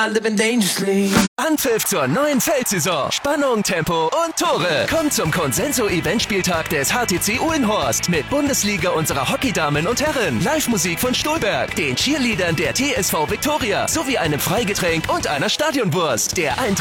not living dangerously. Anpfiff zur neuen Feldsaison. Spannung, Tempo und Tore. Kommt zum Consenso-Eventspieltag des HTC Uhlenhorst mit Bundesliga unserer Hockeydamen und Herren, Live-Musik von Stolberg, den Cheerleadern der TSV Viktoria sowie einem Freigetränk und einer Stadionwurst. Der Eintritt